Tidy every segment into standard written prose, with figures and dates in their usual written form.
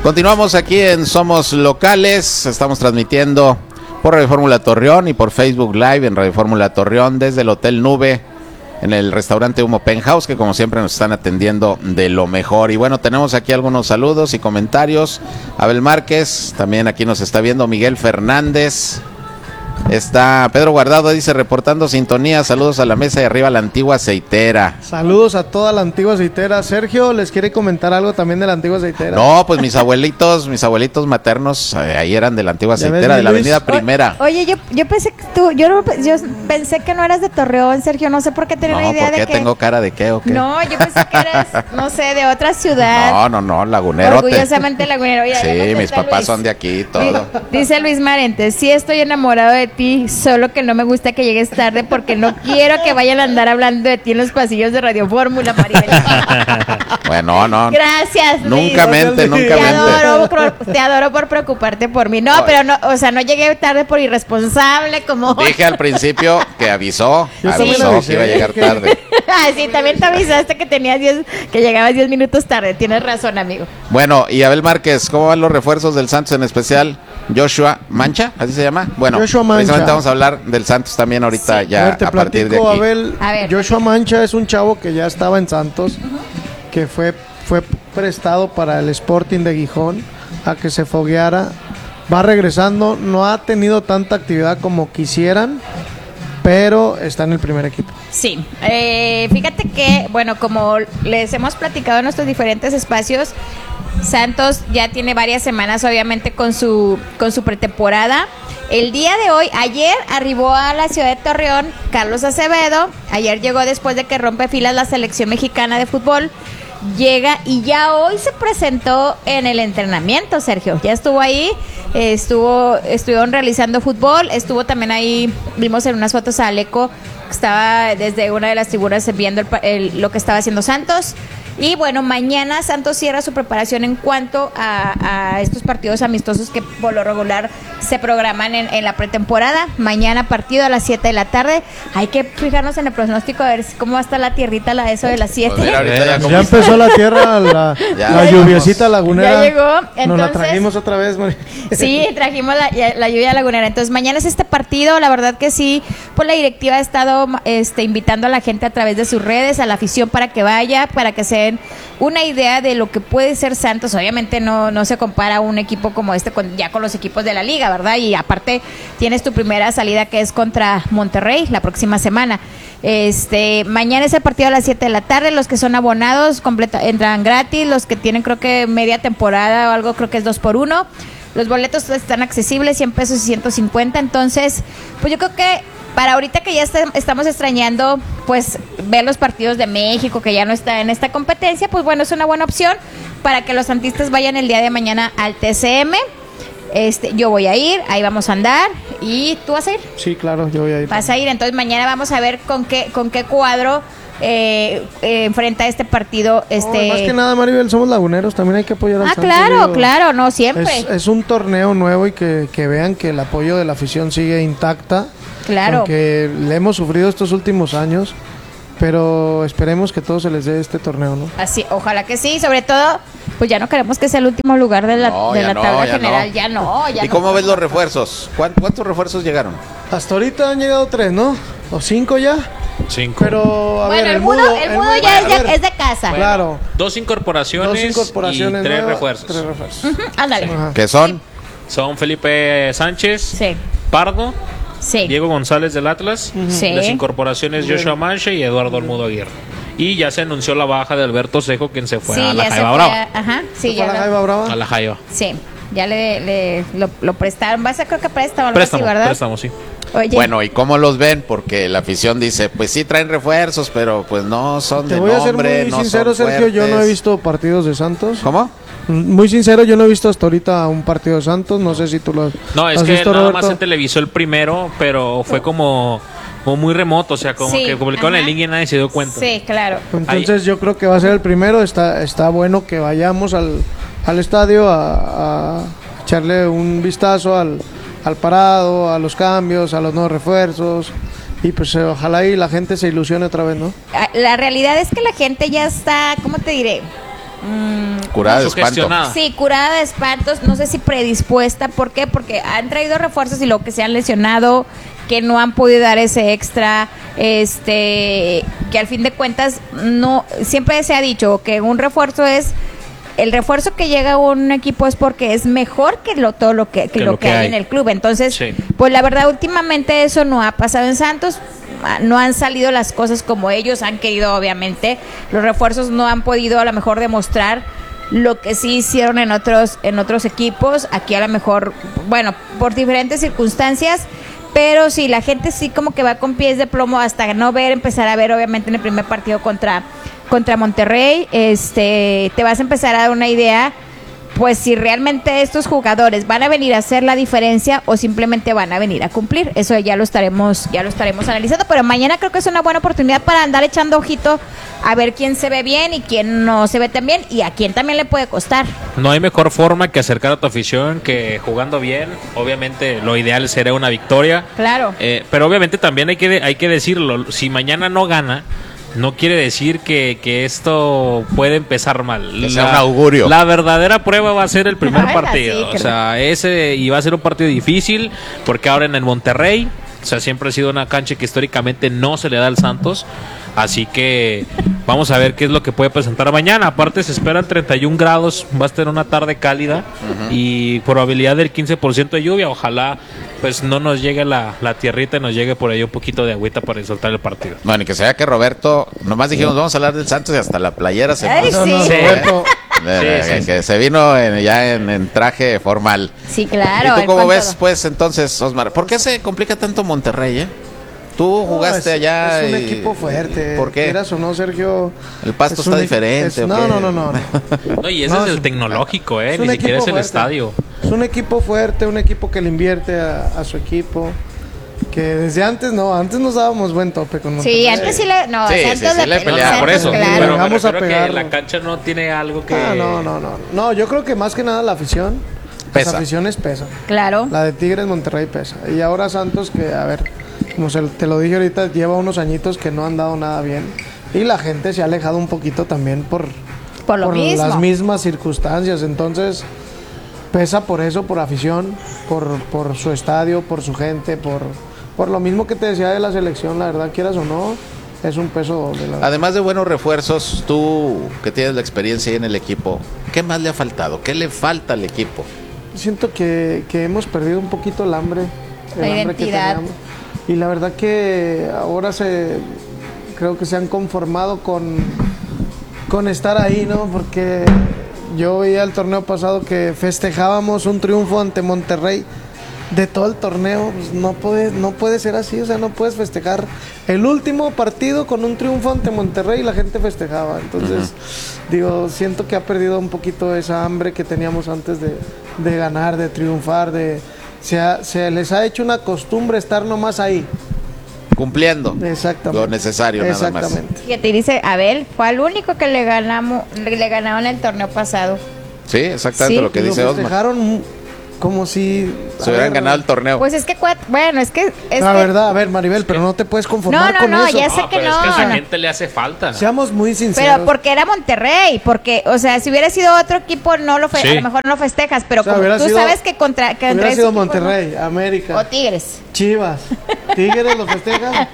Continuamos aquí en Somos Locales, estamos transmitiendo por Radio Fórmula Torreón y por Facebook Live en Radio Fórmula Torreón desde el Hotel Nube, en el restaurante Humo Penthouse, que como siempre nos están atendiendo de lo mejor. Y bueno, tenemos aquí algunos saludos y comentarios. Abel Márquez, también aquí nos está viendo Miguel Fernández. Está Pedro Guardado, dice, reportando sintonía, saludos a la mesa y arriba a la antigua aceitera. Saludos a toda la antigua aceitera. Sergio, ¿les quiere comentar algo también de la antigua aceitera? No, pues mis abuelitos maternos, ahí eran de la antigua aceitera, de la avenida Primera. Oye, yo pensé que yo pensé que no eras de Torreón, Sergio, no sé por qué tenía la idea ¿por qué de que... tengo cara de qué o qué? No, yo pensé que eras, no sé, de otra ciudad. No, lagunerote. Orgullosamente lagunero. Oye, sí, mis papás son de aquí y todo. Dice Luis Marentes, sí estoy enamorado de ti, solo que no me gusta que llegues tarde porque no quiero que vayan a andar hablando de ti en los pasillos de Radio Fórmula, Maribel. Bueno, no. Gracias, Luis. Nunca mente. Te adoro por preocuparte por mí. No, pero no, o sea, no llegué tarde por irresponsable como... Dije al principio que avisó que iba a llegar tarde. Sí, también te avisaste que que llegabas 10 minutos tarde. Tienes razón, amigo. Bueno, y Abel Márquez, ¿cómo van los refuerzos del Santos, en especial Joshua Mancha? ¿Así se llama? Bueno, Joshua Mancha. Precisamente vamos a hablar del Santos también ahorita, ya a partir de aquí. Abel, Joshua Mancha es un chavo que ya estaba en Santos, que fue prestado para el Sporting de Gijón a que se fogueara. Va regresando, no ha tenido tanta actividad como quisieran, pero está en el primer equipo. Sí, fíjate que, bueno, como les hemos platicado en nuestros diferentes espacios, Santos ya tiene varias semanas obviamente con su pretemporada. El día de hoy, ayer arribó a la ciudad de Torreón Carlos Acevedo. Ayer llegó después de que rompe filas la selección mexicana de fútbol. Llega y ya hoy se presentó en el entrenamiento, Sergio. Ya estuvo ahí, estuvieron realizando fútbol, estuvo también ahí, vimos en unas fotos a Aleco, que estaba desde una de las tribunas viendo lo que estaba haciendo Santos. Y bueno, mañana Santos cierra su preparación en cuanto a estos partidos amistosos que por lo regular se programan en la pretemporada. Mañana partido a las 7 de la tarde. Hay que fijarnos en el pronóstico a ver cómo va a estar la tierrita eso de las 7. Pues mira, ya empezó la tierra, la lluviecita lagunera. Ya llegó. Entonces, nos la trajimos otra vez, María. Sí, trajimos la lluvia lagunera. Entonces mañana es este partido. La verdad que sí, pues la directiva ha estado invitando a la gente a través de sus redes, a la afición para que vaya, para que se den una idea de lo que puede ser Santos. Obviamente no se compara un equipo como este con los equipos de la liga, ¿verdad? Y aparte tienes tu primera salida que es contra Monterrey la próxima semana. Mañana es el partido a las 7 de la tarde. Los que son abonados entran gratis. Los que tienen creo que media temporada o algo, creo que es 2x1. Los boletos están accesibles, 100 pesos y 150. Entonces, pues yo creo que para ahorita que ya estamos extrañando pues ver los partidos de México, que ya no está en esta competencia, pues bueno, es una buena opción para que los santistas vayan el día de mañana al TCM. Yo voy a ir, ahí vamos a andar. ¿Y tú vas a ir? Sí, claro, yo voy a ir. Vas a ir, entonces mañana vamos a ver con qué cuadro enfrenta este partido. Más que nada, Maribel, somos laguneros, también hay que apoyar al Santos. Claro, no siempre. Es un torneo nuevo y que vean que el apoyo de la afición sigue intacta. Claro. Porque le hemos sufrido estos últimos años, pero esperemos que todo se les dé este torneo, ¿no? Así, ojalá que sí, sobre todo, pues ya no queremos que sea el último lugar de la tabla general, ya no. ¿Y cómo ves los refuerzos? ¿Cuántos refuerzos llegaron? Hasta ahorita han llegado 3, ¿no? ¿O 5 ya? 5. Pero, a ver, el mudo ya es de casa. Bueno, claro. 2 incorporaciones y 3 refuerzos. 3 refuerzos. Ándale. ¿Qué son? Son Felipe Sánchez, Sí. Pardo, Sí. Diego González del Atlas, Sí. las incorporaciones Joshua Mancha y Eduardo Almudo Aguirre. Y ya se anunció la baja de Alberto Cejo, quien se fue a la Jaiba Brava. Ajá, sí, ¿Fue a la Jaiba Brava? A la Jaiba. Sí, ya lo prestaron. Vas a creo que préstamo, así, ¿verdad? Préstamo, sí. Oye, Bueno, ¿y cómo los ven? Porque la afición dice, pues sí traen refuerzos, pero pues no son de nombre, Te voy a ser muy no sincero, son Sergio, yo no he fuertes. visto partidos de Santos. ¿Cómo? Muy sincero, yo no he visto hasta ahorita un partido de Santos, no sé si tú lo No, es has que visto, nada Roberto. más se televisó el primero, pero fue como muy remoto, o sea, como Sí, que publicaron el ajá. link y nadie se dio cuenta. sí, claro. Entonces yo creo que va a ser el primero. Está bueno que vayamos al estadio a echarle un vistazo al parado, a los cambios, a los nuevos refuerzos. Y pues ojalá y la gente se ilusione otra vez, ¿no? La realidad es que la gente ya está, ¿cómo te diré? curada de espanto. Sugestionada. Sí, curada de espantos, no sé si predispuesta. ¿Por qué? Porque han traído refuerzos y lo que se han lesionado, que no han podido dar ese extra, que al fin de cuentas no, siempre se ha dicho que un refuerzo es, el refuerzo que llega a un equipo es porque es mejor que todo lo que hay en el club. Entonces, sí, pues la verdad últimamente eso no ha pasado en Santos. No han salido las cosas como ellos han querido, obviamente. Los refuerzos no han podido a lo mejor demostrar lo que sí hicieron en otros equipos. Aquí a lo mejor, bueno, por diferentes circunstancias, pero sí, la gente sí como que va con pies de plomo hasta empezar a ver, obviamente, en el primer partido contra Monterrey. Te vas a empezar a dar una idea, pues si realmente estos jugadores van a venir a hacer la diferencia o simplemente van a venir a cumplir. Eso ya lo estaremos analizando, pero mañana creo que es una buena oportunidad para andar echando ojito a ver quién se ve bien y quién no se ve tan bien y a quién también le puede costar. No hay mejor forma que acercar a tu afición que jugando bien. Obviamente lo ideal sería una victoria. Claro. Pero obviamente también hay que decirlo, si mañana no gana, no quiere decir que esto puede empezar mal. Que sea un augurio. La verdadera prueba va a ser el primer partido. Sí, o sea, y va a ser un partido difícil, porque ahora en el Monterrey, o sea, siempre ha sido una cancha que históricamente no se le da al Santos. Así que vamos a ver qué es lo que puede presentar mañana. Aparte se esperan 31 grados, va a estar una tarde cálida y probabilidad del 15% de lluvia. Ojalá pues no nos llegue la tierrita y nos llegue por ahí un poquito de agüita para soltar el partido. Bueno, y que se vea que Roberto, nomás dijimos vamos a hablar del Santos y hasta la playera se Ay, puso. sí. No, Sí. Roberto, Que se vino ya en traje formal. Sí, claro. ¿Y tú él cómo con ves, todo. pues, entonces, Osmar? ¿Por qué se complica tanto Monterrey, Tú jugaste es, allá. Es un y- equipo fuerte. ¿Por qué? Quieras o no, Sergio. El pasto es está un- diferente. es- ¿o no, qué? no. No, y ese No, es el es- tecnológico, es ni un siquiera equipo es el fuerte. estadio. Es un equipo fuerte, un equipo que le invierte a su equipo. Que desde antes nos dábamos buen tope con Monterrey. Sí, antes sí le... No, Sí, Santos sí, sí le Santos, peleaba. Por eso, claro. pero me Vamos a refiero que pegarlo. la cancha no tiene algo que... Ah, no. No, yo creo que más que nada la afición. Pesa. Las aficiones pesan. Claro. La de Tigres Monterrey pesa. Y ahora Santos, que a ver, como te lo dije ahorita, lleva unos añitos que no han dado nada bien. Y la gente se ha alejado un poquito también por Por lo mismo. las mismas circunstancias. Entonces, pesa por eso, por afición, por su estadio, por su gente, por lo mismo que te decía de la selección, la verdad, quieras o no, es un peso de la... Además de buenos refuerzos, tú que tienes la experiencia ahí en el equipo, ¿qué más le ha faltado? ¿Qué le falta al equipo? Siento que hemos perdido un poquito el hambre. La el hambre que identidad. teníamos. Y la verdad que ahora creo que se han conformado con estar ahí, ¿no? Porque yo veía el torneo pasado que festejábamos un triunfo ante Monterrey de todo el torneo. Pues no puede ser así, o sea, no puedes festejar el último partido con un triunfo ante Monterrey y la gente festejaba. Entonces, digo, siento que ha perdido un poquito esa hambre que teníamos antes de ganar, de triunfar, se les ha hecho una costumbre estar nomás ahí. Cumpliendo Exactamente. lo necesario nada más. Exactamente. Fíjate, dice Abel, fue el único que le ganaron en el torneo pasado. Sí, exactamente Sí, lo que Y lo dice Osmar. festejaron como si Se hubieran ganado el torneo. Pues es que, bueno, es que... La verdad, a ver, Maribel, pero no te puedes conformar con eso. ya sé que pero es que a no. esa gente le hace falta. Seamos muy sinceros. Pero porque era Monterrey, porque, o sea, si hubiera sido otro equipo, Sí. a lo mejor no festejas, pero O sea, como hubiera tú sido- sabes que contra Hubiera ese sido equipo, Monterrey, ¿no? América, O Tigres. Chivas, Tigres lo festejan.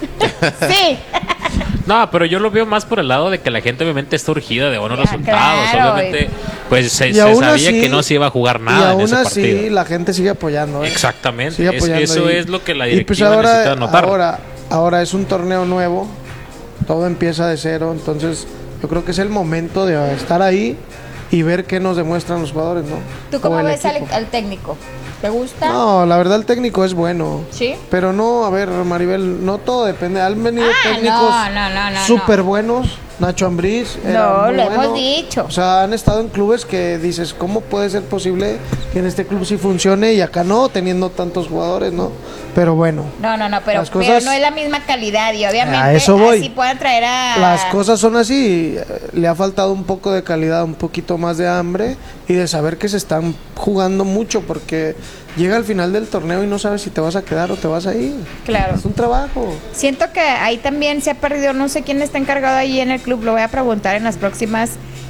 Sí. No, pero yo lo veo más por el lado de que la gente obviamente está urgida de buenos Ya, resultados. claro, Obviamente, pues se Y aún sabía así- que no se iba a jugar Y nada en aún ese así, partido. la gente sigue apoyando. ¿eh? Exactamente. Sigue apoyando Eso y- es lo que la y pues directiva necesita notar. ahora es un torneo nuevo, todo empieza de cero, entonces yo creo que es el momento de estar ahí y ver qué nos demuestran los jugadores, ¿no? ¿Tú O cómo el ves equipo. al técnico? ¿Te gusta? No, la verdad el técnico es bueno. ¿Sí? Pero no, a ver, Maribel, no todo depende. Han venido técnicos no. súper buenos. Nacho Ambriz era No, muy lo bueno. hemos dicho. O sea, han estado en clubes que dices, ¿cómo puede ser posible que en este club sí funcione y acá no, teniendo tantos jugadores, ¿no? Pero bueno, No, pero, Las cosas- pero no es la misma calidad y obviamente A eso voy. así puedan traer a... las cosas son así. Le ha faltado un poco de calidad, un poquito más de hambre y de saber que se están jugando mucho porque llega al final del torneo y no sabes si te vas a quedar o te vas a ir. Claro. Es un trabajo. Siento que ahí también se ha perdido, no sé quién está encargado ahí en el club, lo voy a preguntar en las próximas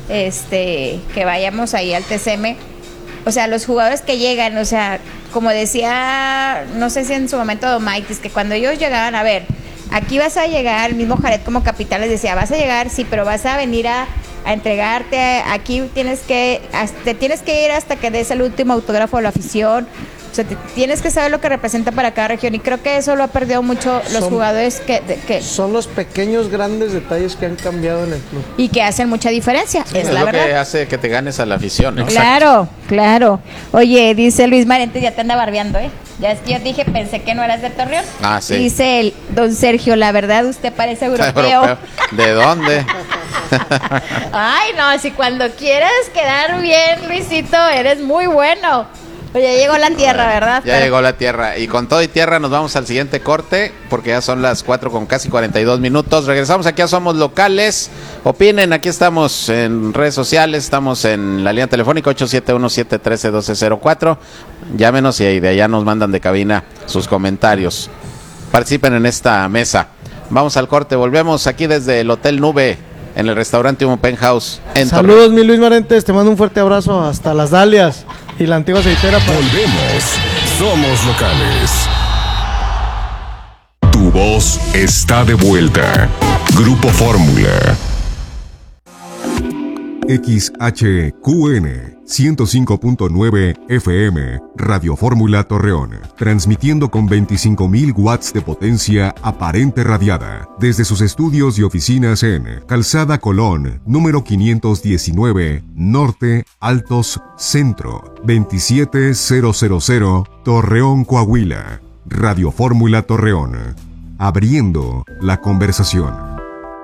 que vayamos ahí al TCM. O sea, los jugadores que llegan, o sea, como decía, no sé si en su momento Domaitis, que cuando ellos llegaban, a ver, aquí vas a llegar, el mismo Jared como capitán les decía, vas a llegar, sí, pero vas a venir a entregarte, aquí te tienes que ir hasta que des el último autógrafo a la afición. O sea, tienes que saber lo que representa para cada región, y creo que eso lo ha perdido mucho los jugadores que son los pequeños grandes detalles que han cambiado en el club y que hacen mucha diferencia, Sí, es es la lo verdad. que hace que te ganes a la afición, ¿no? Claro. Oye, dice Luis Marentes, ya te anda barbeando, ya es que yo dije, pensé que no eras de Torreón. Ah, sí. Dice el don Sergio, la verdad usted parece europeo. ¿De dónde? Ay, no, si cuando quieres quedar bien, Luisito, eres muy bueno. Oye, ya llegó la tierra, ¿verdad? Ya llegó la tierra. Y con todo y tierra nos vamos al siguiente corte, porque ya son las 4 con casi 42 minutos. Regresamos aquí a Somos Locales. Opinen, aquí estamos en redes sociales, estamos en la línea telefónica 871-713-1204. Llámenos y de allá nos mandan de cabina sus comentarios. Participen en esta mesa. Vamos al corte, volvemos aquí desde el Hotel Nube, en el restaurante Humo Penthouse. Saludos, mi Luis Marentes, te mando un fuerte abrazo hasta Las Dalias y la antigua aceitera. Volvemos. Somos Locales. Tu voz está de vuelta. Grupo Fórmula. XHQN 105.9 FM, Radio Fórmula Torreón, transmitiendo con 25.000 watts de potencia aparente radiada, desde sus estudios y oficinas en Calzada Colón, número 519, Norte, Altos, Centro, 27000, Torreón, Coahuila. Radio Fórmula Torreón, abriendo la conversación.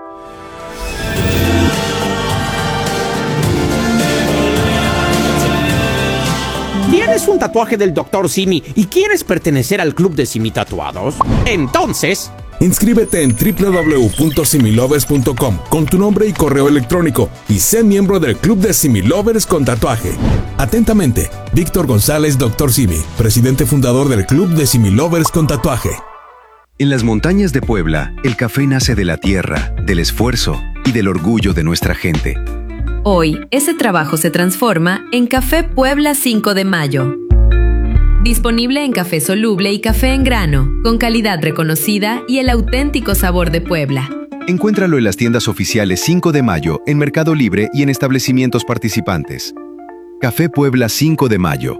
¿Tienes un tatuaje del Dr. Simi y quieres pertenecer al club de Simi Tatuados? Entonces, inscríbete en www.similovers.com con tu nombre y correo electrónico y sé miembro del club de Similovers con tatuaje. Atentamente, Víctor González, Dr. Simi, presidente fundador del club de Similovers con tatuaje. En las montañas de Puebla, el café nace de la tierra, del esfuerzo y del orgullo de nuestra gente. Hoy, ese trabajo se transforma en Café Puebla 5 de Mayo. Disponible en café soluble y café en grano, con calidad reconocida y el auténtico sabor de Puebla. Encuéntralo en las tiendas oficiales 5 de Mayo, en Mercado Libre y en establecimientos participantes. Café Puebla 5 de Mayo.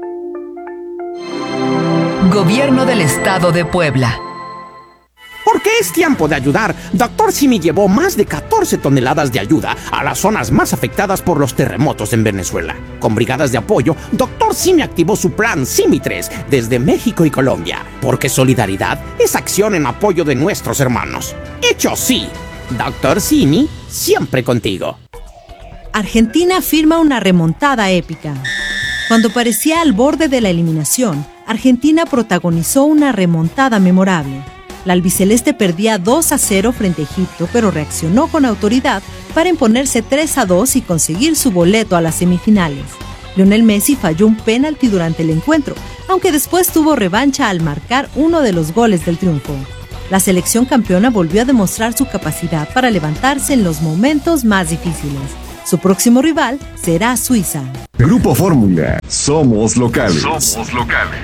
Gobierno del Estado de Puebla. porque es tiempo de ayudar, Dr. Simi llevó más de 14 toneladas de ayuda a las zonas más afectadas por los terremotos en Venezuela. Con brigadas de apoyo, Dr. Simi activó su plan Simi 3 desde México y Colombia, porque solidaridad es acción en apoyo de nuestros hermanos. Hecho sí, Dr. Simi, siempre contigo. Argentina firma una remontada épica. Cuando parecía al borde de la eliminación, Argentina protagonizó una remontada memorable. La albiceleste perdía 2-0 frente a Egipto, pero reaccionó con autoridad para imponerse 3-2 y conseguir su boleto a las semifinales. Lionel Messi falló un penalti durante el encuentro, aunque después tuvo revancha al marcar uno de los goles del triunfo. La selección campeona volvió a demostrar su capacidad para levantarse en los momentos más difíciles. Su próximo rival será Suiza. Grupo Fórmula. Somos locales. Somos locales.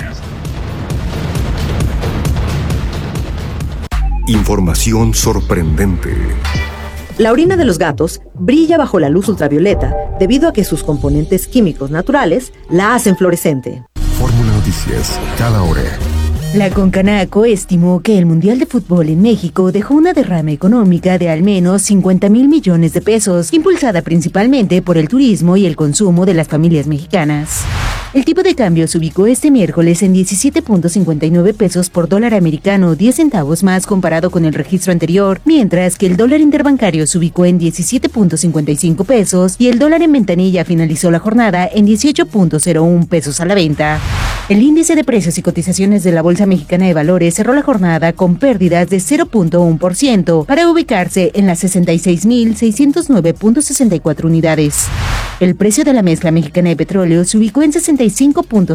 Información sorprendente. La orina de los gatos brilla bajo la luz ultravioleta debido a que sus componentes químicos naturales la hacen fluorescente. Fórmula Noticias, cada hora. La Concanaco estimó que el Mundial de Fútbol en México dejó una derrama económica de al menos 50,000 millones de pesos, impulsada principalmente por el turismo y el consumo de las familias mexicanas. El tipo de cambio se ubicó este miércoles en 17.59 pesos por dólar americano, 10 centavos más comparado con el registro anterior, mientras que el dólar interbancario se ubicó en 17.55 pesos y el dólar en ventanilla finalizó la jornada en 18.01 pesos a la venta. El índice de precios y cotizaciones de la Bolsa Mexicana de Valores cerró la jornada con pérdidas de 0.1% para ubicarse en las 66.609.64 unidades. El precio de la mezcla mexicana de petróleo se ubicó en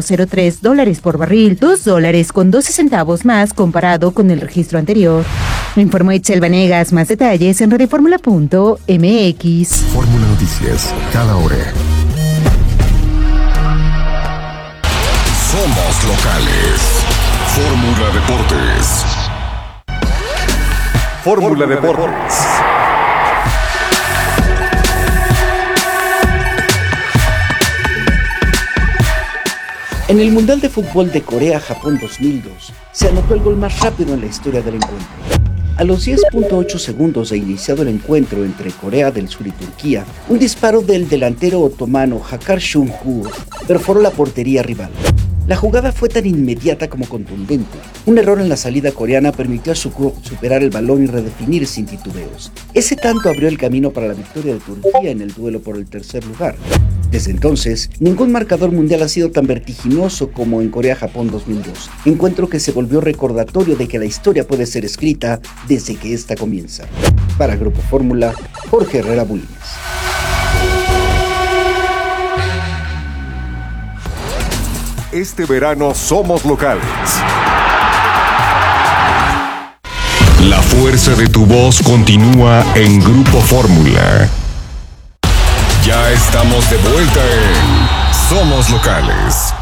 $65.03 por barril, $2 con 12 centavos más comparado con el registro anterior. Me informó Itzel Vanegas. Más detalles en radioformula.mx. Fórmula Noticias, cada hora. Somos locales. Fórmula Deportes. Fórmula Deportes. En el Mundial de Fútbol de Corea-Japón 2002, se anotó el gol más rápido en la historia del encuentro. A los 10.8 segundos de iniciado el encuentro entre Corea del Sur y Turquía, un disparo del delantero otomano Hakar Shung-hu perforó la portería rival. La jugada fue tan inmediata como contundente. Un error en la salida coreana permitió a Sukuk superar el balón y redefinir sin titubeos. Ese tanto abrió el camino para la victoria de Turquía en el duelo por el tercer lugar. Desde entonces, ningún marcador mundial ha sido tan vertiginoso como en Corea-Japón 2002, encuentro que se volvió recordatorio de que la historia puede ser escrita desde que esta comienza. Para Grupo Fórmula, Jorge Herrera Bulnes. Este verano somos locales. La fuerza de tu voz continúa en Grupo Fórmula. Ya estamos de vuelta en Somos Locales.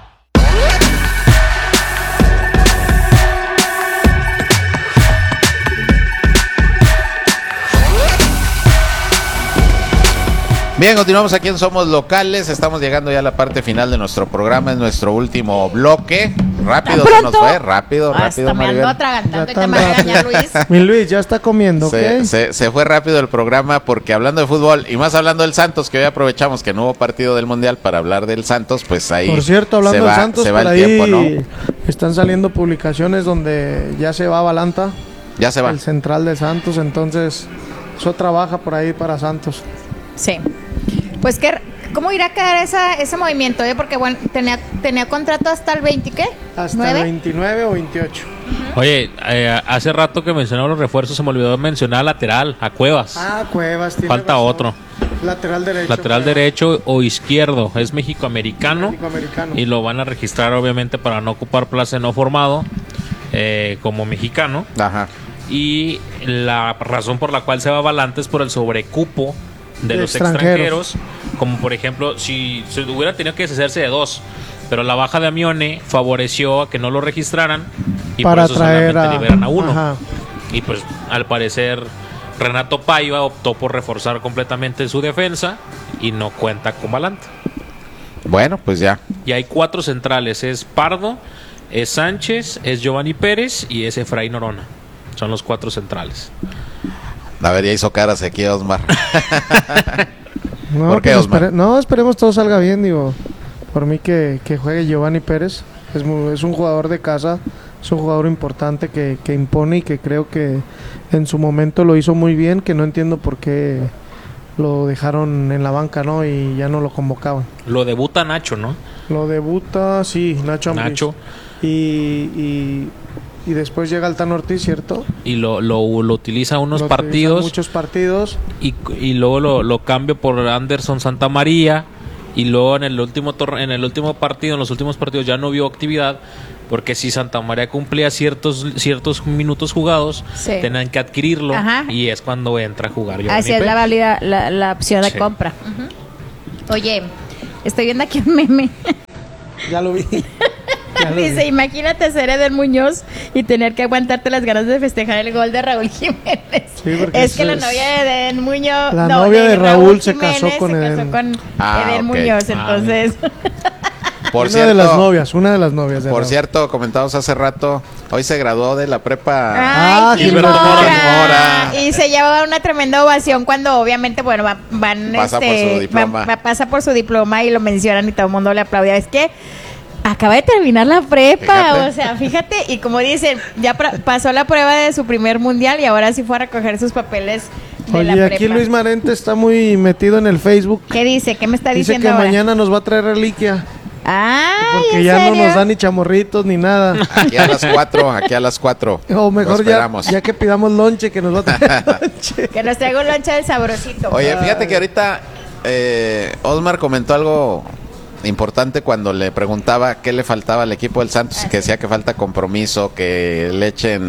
Bien, continuamos aquí en Somos Locales. Estamos llegando ya a la parte final de nuestro programa, es nuestro último bloque. Rápido se nos fue, rápido, hasta me ando atragantando y te me regaña Luis. Mi Luis, ya está comiendo, ¿ok? Se fue rápido el programa porque hablando de fútbol y más hablando del Santos, que hoy aprovechamos que no hubo partido del Mundial para hablar del Santos, pues ahí por cierto, hablando del Santos, se va por el ahí tiempo, ¿no? Están saliendo publicaciones donde ya se va Balanta. Ya se va. El central de Santos, entonces eso trabaja por ahí para Santos. Sí. Pues ¿cómo irá a quedar ese movimiento? Porque bueno, tenía contrato hasta el 20, ¿qué? Hasta ¿9? el 29 o 28. Oye, hace rato que mencionaba los refuerzos, se me olvidó mencionar lateral, a Cuevas. Cuevas. Falta razón. Otro. Lateral derecho. Lateral derecho o izquierdo, es mexicoamericano. Y lo van a registrar obviamente para no ocupar plaza no formado como mexicano. Ajá. Y la razón por la cual se va Balanta es por el sobrecupo de los extranjeros, como por ejemplo, si se hubiera tenido que deshacerse de 2, pero la baja de Amione favoreció a que no lo registraran y para por eso solamente liberan a 1. Ajá. Y pues al parecer Renato Paiva optó por reforzar completamente su defensa y no cuenta con Balanta. Bueno, pues ya. Y hay 4 centrales, es Pardo, es Sánchez, es Giovanni Pérez y es Efraín Orona. Son los 4 centrales. A ver, ya hizo caras aquí Osmar. No, ¿por qué, Osmar? Esperemos todo salga bien, digo. Por mí que juegue Giovanni Pérez. Es un jugador de casa, es un jugador importante que impone y que creo que en su momento lo hizo muy bien, que no entiendo por qué lo dejaron en la banca, ¿no? Y ya no lo convocaban. Lo debuta Nacho, ¿no? Lo debuta, sí, Nacho Ambriz. Nacho. Y después llega el Tan Ortiz, ¿cierto? Y lo utiliza unos partidos. Muchos partidos. Y luego lo cambio por Anderson Santamaría. Y luego en el último partido, en los últimos partidos ya no vio actividad. Porque si Santamaría cumplía ciertos minutos jugados, sí, tenían que adquirirlo. Ajá. Y es cuando entra a jugar. Así es la válida la opción de compra. Uh-huh. Oye, estoy viendo aquí un meme. Ya lo vi. Dice, imagínate ser Eder Muñoz y tener que aguantarte las ganas de festejar el gol de Raúl Jiménez. Sí, es que la novia de Eder Muñoz... La novia de Raúl se casó con Eder Muñoz, entonces... Por una de las novias. Por cierto, comentamos hace rato, hoy se graduó de la prepa. Gilberto Mora. Y se lleva una tremenda ovación cuando obviamente, bueno, pasa por su diploma y lo mencionan y todo el mundo le aplaude. Es que acaba de terminar la prepa, fíjate, y como dicen, ya pasó la prueba de su primer mundial y ahora sí fue a recoger sus papeles de la prepa. Aquí Luis Marente está muy metido en el Facebook. ¿Qué dice? ¿Qué me está diciendo Dice que ahora? Mañana nos va a traer reliquia. Porque ¿en ya serio? no nos dan ni chamorritos ni nada. Aquí a las 4. O mejor ya que pidamos lonche, que nos va a traer lonche. Que nos traiga un lonche del sabrosito. Oye, fíjate que ahorita Osmar comentó algo importante cuando le preguntaba qué le faltaba al equipo del Santos y que decía que falta compromiso, que le echen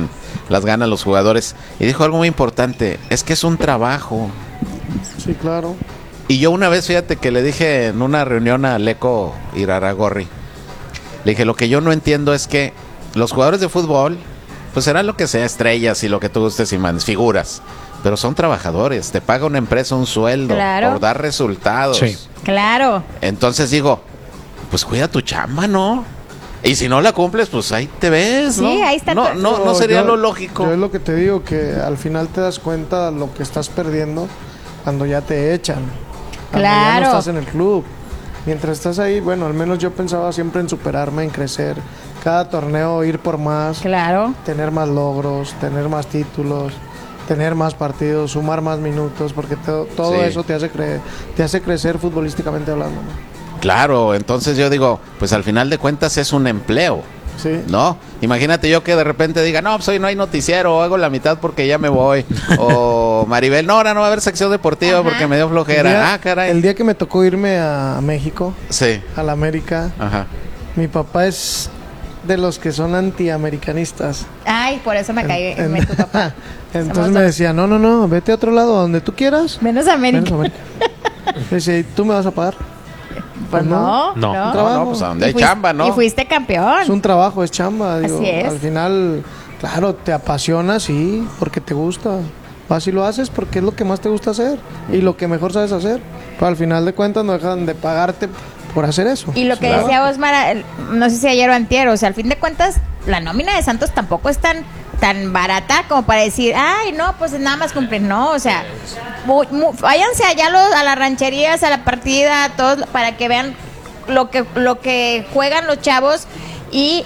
las ganan los jugadores. Y dijo algo muy importante, es que es un trabajo. Sí, claro. Y yo una vez, fíjate que le dije en una reunión a Leco Iraragorri, le dije, lo que yo no entiendo es que los jugadores de fútbol, pues serán lo que sea, estrellas y lo que tú gustes y mandes, figuras, pero son trabajadores, te paga una empresa un sueldo por dar resultados. Sí. Claro. Entonces digo, pues cuida tu chamba, ¿no? Y si no la cumples, pues ahí te ves, ¿no? Sí, ahí está. No sería lo lógico. Yo es lo que te digo, que al final te das cuenta lo que estás perdiendo cuando ya te echan. Cuando ya no estás en el club. Mientras estás ahí, bueno, al menos yo pensaba siempre en superarme, en crecer. Cada torneo ir por más. Claro. Tener más logros, tener más títulos, tener más partidos, sumar más minutos, porque todo eso te hace crecer futbolísticamente hablando, ¿no? Claro, entonces yo digo, pues al final de cuentas es un empleo. Sí. ¿No? Imagínate yo que de repente diga, no, pues hoy no hay noticiero, hago la mitad porque ya me voy. O Maribel, no, ahora no va a haber sección deportiva porque me dio flojera. Caray. El día que me tocó irme a México, sí, a la América, mi papá es de los que son antiamericanistas. Ay, por eso me caí en tu papá. Entonces me decía, no, vete a otro lado, donde tú quieras. Menos América. Dice, ¿tú me vas a pagar? Pues no. Pues a donde hay chamba, ¿no? Y fuiste campeón. Es un trabajo, es chamba. Digo, así es. Al final, claro, te apasiona, sí, porque te gusta. Así lo haces porque es lo que más te gusta hacer y lo que mejor sabes hacer. Pero al final de cuentas no dejan de pagarte por hacer eso. Y lo que decía Osmar, no sé si ayer o antier, o sea, al fin de cuentas, la nómina de Santos tampoco es tan barata como para decir, ay, no, pues nada más cumplir. No, o sea, váyanse allá a las rancherías, a la partida, todos, para que vean lo que juegan los chavos y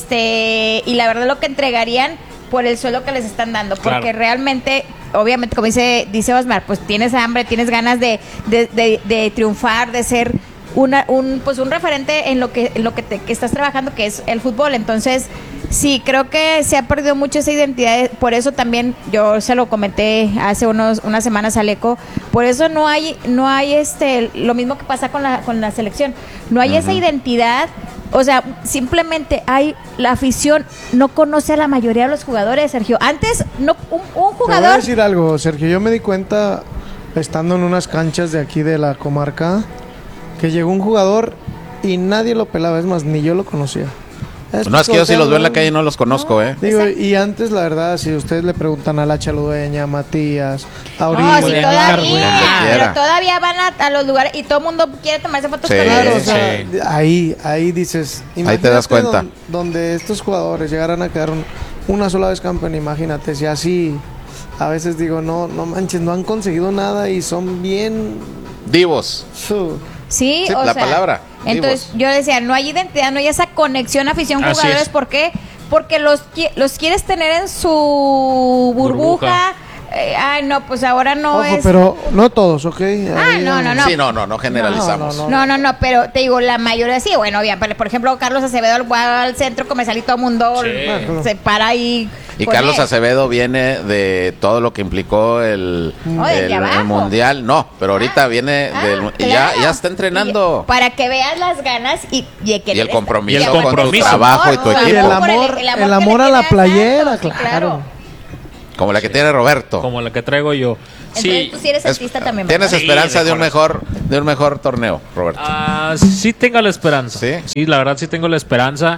y la verdad lo que entregarían por el sueldo que les están dando, porque realmente, obviamente, como dice Osmar, pues tienes hambre, tienes ganas de triunfar, de ser un referente en lo que estás trabajando, que es el fútbol. Entonces sí, creo que se ha perdido mucho esa identidad. Por eso también yo se lo comenté hace unas semanas al Eco. Por eso no hay lo mismo que pasa con la selección. No hay esa identidad. O sea, simplemente la afición no conoce a la mayoría de los jugadores, Sergio. Antes un jugador. Te voy a decir algo, Sergio. Yo me di cuenta estando en unas canchas de aquí de la comarca que llegó un jugador y nadie lo pelaba. Es más, ni yo lo conocía. No, es que yo si los veo en la calle no los conozco, Digo, y antes, la verdad, si ustedes le preguntan a la Chaludeña, a Matías, a Uribe, no, sí, pero todavía van a los lugares y todo el mundo quiere tomarse fotos con ellos. O sea, ahí dices, ahí te das cuenta. Donde estos jugadores llegaran a quedar una sola vez campeón, imagínate, si así, a veces digo, no manches, no han conseguido nada y son bien divos. Sí, o la sea, palabra. Entonces yo decía, no hay identidad, no hay esa conexión afición-jugadores. ¿Por qué? Porque los quieres tener en su burbuja. Ay, no, pues ahora no. Ojo, pero no todos, ¿ok? No. Sí, no generalizamos. No, pero te digo, la mayoría sí. Bueno, bien, por ejemplo, Carlos Acevedo al centro comercial y todo el mundo se para ahí. Y Carlos Acevedo viene de todo lo que implicó el Mundial. No, pero ahorita viene y ya está entrenando. Para que veas las ganas y el compromiso con tu trabajo y tu equipo. Y el amor a la playera, claro. Como la que tiene Roberto. Como la que traigo yo. Entonces, tú sí eres artista también. ¿Tienes esperanza de un mejor torneo, Roberto? Sí tengo la esperanza. Sí, la verdad sí tengo la esperanza.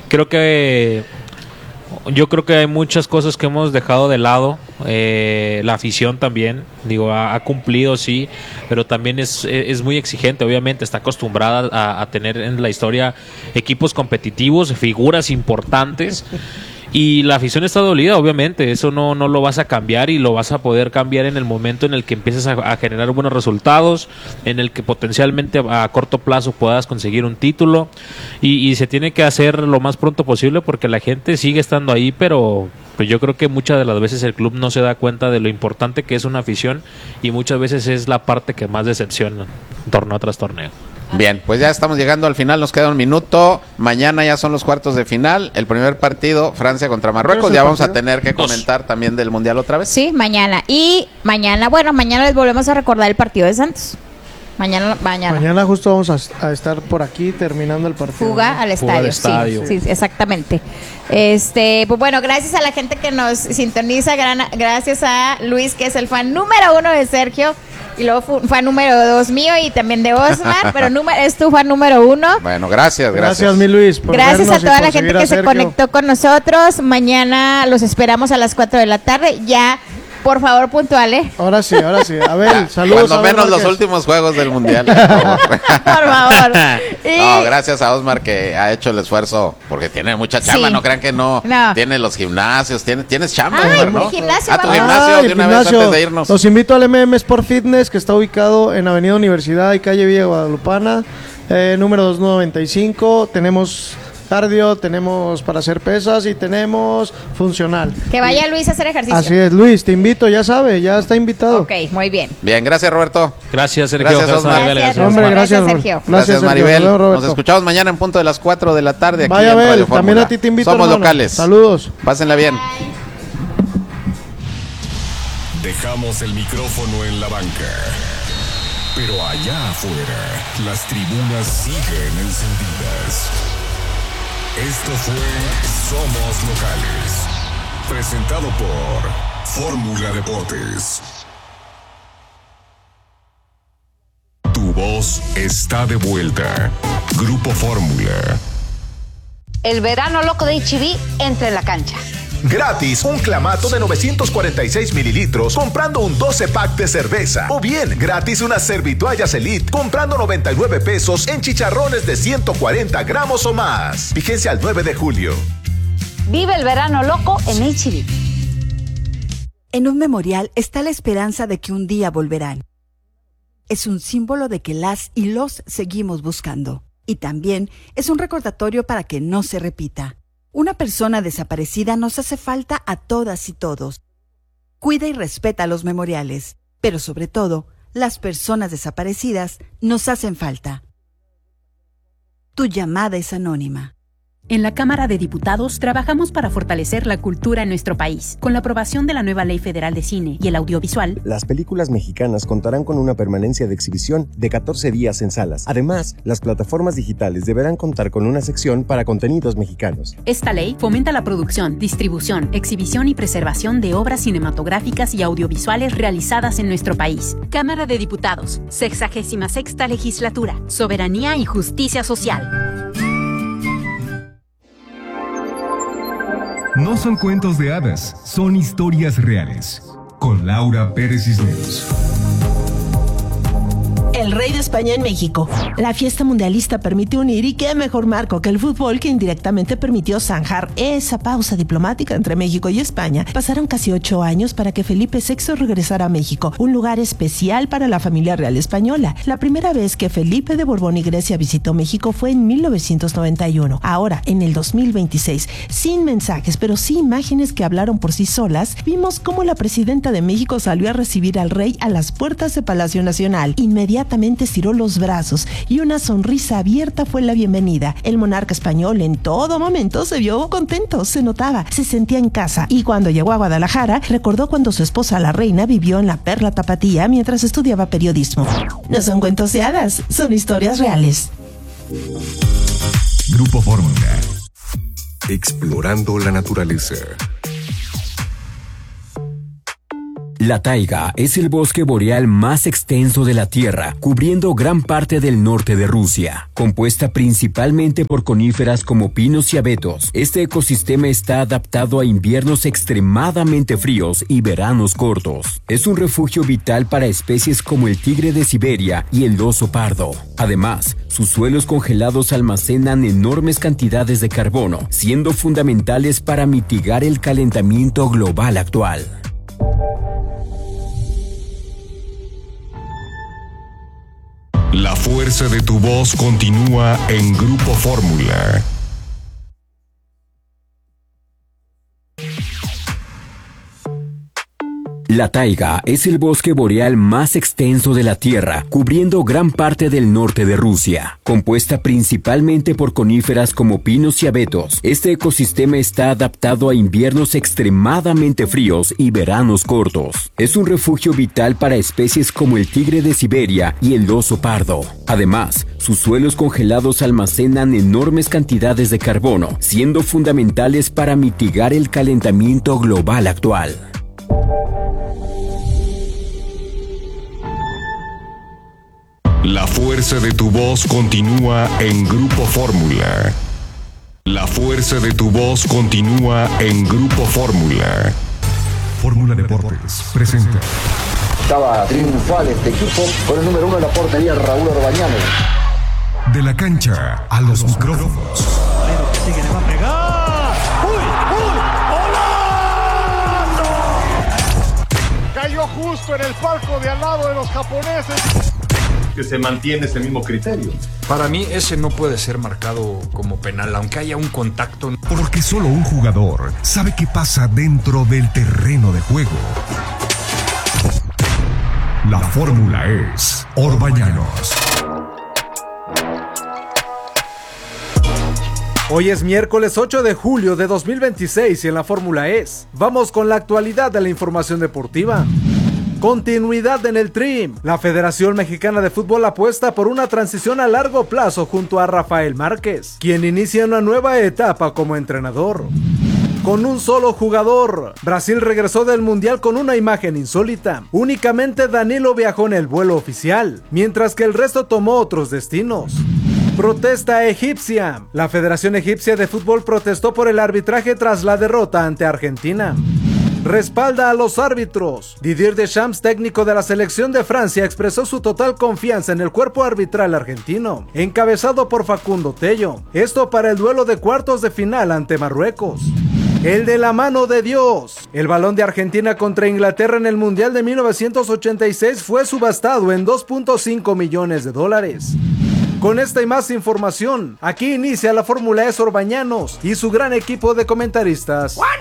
Yo creo que hay muchas cosas que hemos dejado de lado. La afición también, digo, ha cumplido, sí, pero también es muy exigente, obviamente, está acostumbrada a tener en la historia equipos competitivos, figuras importantes. Y la afición está dolida, obviamente, eso no lo vas a cambiar y lo vas a poder cambiar en el momento en el que empieces a generar buenos resultados, en el que potencialmente a corto plazo puedas conseguir un título y se tiene que hacer lo más pronto posible porque la gente sigue estando ahí, pero yo creo que muchas de las veces el club no se da cuenta de lo importante que es una afición y muchas veces es la parte que más decepciona torneo tras torneo. Bien, pues ya estamos llegando al final, nos queda un minuto. Mañana ya son los cuartos de final. El primer partido, Francia contra Marruecos. Ya vamos a tener que comentar también del Mundial otra vez. Sí, mañana. Y mañana les volvemos a recordar el partido de Santos. Mañana justo vamos a estar por aquí terminando el partido. Fuga al estadio. Sí, exactamente. Pues bueno, gracias a la gente que nos sintoniza, gracias a Luis, que es el fan número 1 de Sergio, y luego fan número 2 mío y también de Osmar, pero es tu fan número 1. Bueno, gracias. Gracias, mi Luis. Gracias a toda la gente que se conectó con nosotros. Mañana los esperamos a las 4 de la tarde. Ya, por favor, puntuales. Ahora sí. A ver, saludos. Cuando menos los últimos juegos del Mundial. Por favor. No, gracias a Osmar, que ha hecho el esfuerzo, porque tiene mucha chamba. Sí. No crean que no. Tiene los gimnasios. Tienes chamba, Osmar, ¿no? Gimnasio, tu gimnasio de una vez antes de irnos. Los invito al MM Sport Fitness, que está ubicado en Avenida Universidad y calle Villa Guadalupana, número 295. Tenemos cardio, tenemos para hacer pesas y tenemos funcional. Que vaya Luis a hacer ejercicio. Así es, Luis, te invito, ya sabe, ya está invitado. Ok, muy bien. Bien, gracias, Roberto. Gracias, Sergio. Gracias, Osmar. Gracias, Sergio. Gracias, Maribel. Nos escuchamos mañana en punto de las 4 de la tarde aquí Vaya en Radio Fórmula. También a ti te invito, Somos hermano. Locales. Saludos. Pásenla bien. Dejamos el micrófono en la banca, pero allá afuera las tribunas siguen encendidas. Esto fue Somos Locales, presentado por Fórmula Deportes. Tu voz está de vuelta. Grupo Fórmula. El verano loco de HB entra en la cancha. Gratis, un clamato de 946 mililitros comprando un 12-pack de cerveza. O bien, gratis unas servitoallas Elite comprando 99 pesos en chicharrones de 140 gramos o más. Vigencia al 9 de julio. Vive el verano loco en HB. En un memorial está la esperanza de que un día volverán. Es un símbolo de que las y los seguimos buscando. Y también es un recordatorio para que no se repita. Una persona desaparecida nos hace falta a todas y todos. Cuida y respeta los memoriales, pero sobre todo, las personas desaparecidas nos hacen falta. Tu llamada es anónima. En la Cámara de Diputados trabajamos para fortalecer la cultura en nuestro país. Con la aprobación de la nueva Ley Federal de Cine y el Audiovisual, las películas mexicanas contarán con una permanencia de exhibición de 14 días en salas. Además, las plataformas digitales deberán contar con una sección para contenidos mexicanos. Esta ley fomenta la producción, distribución, exhibición y preservación de obras cinematográficas y audiovisuales realizadas en nuestro país. Cámara de Diputados, 66ª Legislatura, Soberanía y Justicia Social. No son cuentos de hadas, son historias reales. Con Laura Pérez Cisneros. El rey de España en México. La fiesta mundialista permite unir, y qué mejor marco que el fútbol, que indirectamente permitió zanjar esa pausa diplomática entre México y España. Pasaron casi 8 años para que Felipe VI regresara a México, un lugar especial para la familia real española. La primera vez que Felipe de Borbón y Grecia visitó México fue en 1991. Ahora, en el 2026, sin mensajes, pero sí imágenes que hablaron por sí solas, vimos cómo la presidenta de México salió a recibir al rey a las puertas de Palacio Nacional. Inmediatamente estiró los brazos y una sonrisa abierta fue la bienvenida. El monarca español en todo momento se vio contento, se notaba, se sentía en casa, y cuando llegó a Guadalajara recordó cuando su esposa la reina vivió en la Perla Tapatía mientras estudiaba periodismo. No son cuentos de hadas, son historias reales. Grupo Fórmula. Explorando la naturaleza. La taiga es el bosque boreal más extenso de la Tierra, cubriendo gran parte del norte de Rusia. Compuesta principalmente por coníferas como pinos y abetos, este ecosistema está adaptado a inviernos extremadamente fríos y veranos cortos. Es un refugio vital para especies como el tigre de Siberia y el oso pardo. Además, sus suelos congelados almacenan enormes cantidades de carbono, siendo fundamentales para mitigar el calentamiento global actual. La fuerza de tu voz continúa en Grupo Fórmula. La taiga es el bosque boreal más extenso de la Tierra, cubriendo gran parte del norte de Rusia. Compuesta principalmente por coníferas como pinos y abetos, este ecosistema está adaptado a inviernos extremadamente fríos y veranos cortos. Es un refugio vital para especies como el tigre de Siberia y el oso pardo. Además, sus suelos congelados almacenan enormes cantidades de carbono, siendo fundamentales para mitigar el calentamiento global actual. La fuerza de tu voz continúa en Grupo Fórmula. La fuerza de tu voz continúa en Grupo Fórmula. Fórmula Deportes presenta. Estaba triunfal este equipo con el número 1 de la portería, Raúl Orbañano. De la cancha a los micrófonos. Sigue, le va a pegar. ¡Uy! Cayó justo en el palco de al lado de los japoneses. Que se mantiene ese mismo criterio. Para mí ese no puede ser marcado como penal, aunque haya un contacto. Porque solo un jugador sabe qué pasa dentro del terreno de juego. La fórmula es Orbañanos. Hoy es miércoles 8 de julio de 2026 y en la Fórmula es. Vamos con la actualidad de la información deportiva. Continuidad en el Tri. La Federación Mexicana de Fútbol apuesta por una transición a largo plazo junto a Rafael Márquez, quien inicia una nueva etapa como entrenador. Con un solo jugador, Brasil regresó del Mundial con una imagen insólita. Únicamente Danilo viajó en el vuelo oficial, mientras que el resto tomó otros destinos. Protesta egipcia. La Federación Egipcia de Fútbol protestó por el arbitraje tras la derrota ante Argentina. Respalda a los árbitros. Didier Deschamps, técnico de la selección de Francia, expresó su total confianza en el cuerpo arbitral argentino, encabezado por Facundo Tello. Esto para el duelo de cuartos de final ante Marruecos. El de la mano de Dios. El balón de Argentina contra Inglaterra en el Mundial de 1986 fue subastado en $2.5 millones. Con esta y más información, aquí inicia la Fórmula E Orbañanos y su gran equipo de comentaristas.